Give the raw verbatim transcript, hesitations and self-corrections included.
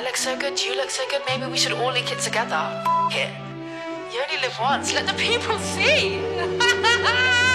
look so good, you look so good, maybe we should all leak it together. F it. You only live once, let the people see.